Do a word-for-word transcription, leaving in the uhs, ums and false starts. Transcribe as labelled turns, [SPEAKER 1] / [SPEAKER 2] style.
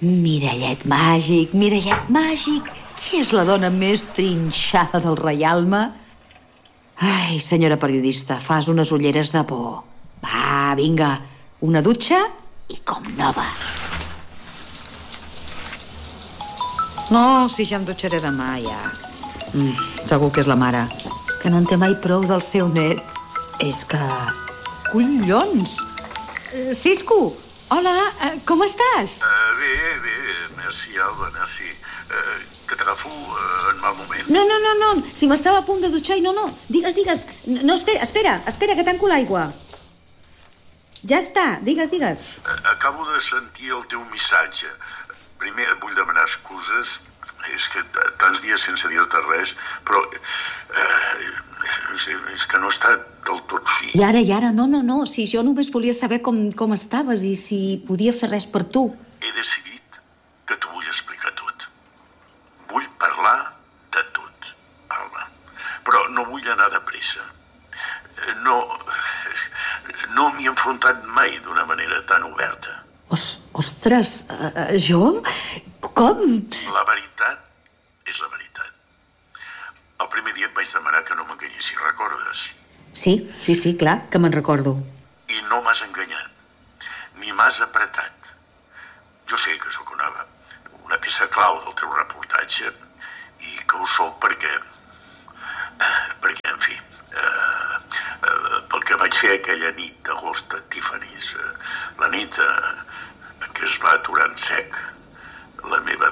[SPEAKER 1] Mirallet màgic, mirallet màgic. Qui és la dona més trinxada del reialme? Ai, senyora periodista, fas unes ulleres de por. Va, vinga, una dutxa i com nova. No, si ja em dutxaré demà, ja. Mm, segur que és la mare, que no en té mai prou del seu net. És que... Collons! Uh, Cisco, hola, uh, com estàs?
[SPEAKER 2] Uh, bé, bé, merci, Alba, merci. Uh, que t'agafo uh, en mal moment.
[SPEAKER 1] No, no, no, no, si m'estava a punt de dutxar i no, no, digues, digues. No, espera, espera, espera, que tanco l'aigua. Ja està, digues, digues.
[SPEAKER 2] Uh, acabo de sentir el teu missatge. Primer et vull demanar excuses. És que tants dies sense dir-te res, però eh, és, és que no està del tot fi.
[SPEAKER 1] I ara, i ara, no, no, no, si jo només volia saber com, com estaves i si podia fer res per tu.
[SPEAKER 2] He decidit que t'ho vull explicar tot. Vull parlar de tot, Alba. Però no vull anar de pressa. No, no m'hi he enfrontat mai d'una manera tan oberta.
[SPEAKER 1] Os, ostres, uh, jo? Com?
[SPEAKER 2] La veritat és la veritat. El primer dia et vaig demanar que no m'enganyessis, recordes?
[SPEAKER 1] Sí, sí, sí, clar, que me'n recordo.
[SPEAKER 2] I no m'has enganyat, ni m'has apretat. Jo sé que sóc una, una peça clau del teu reportatge i que ho sóc perquè... perquè, en fi, eh, eh, pel que vaig fer aquella nit d'agost a Tiffany's, eh, la nit eh, en què es va aturar en sec la meva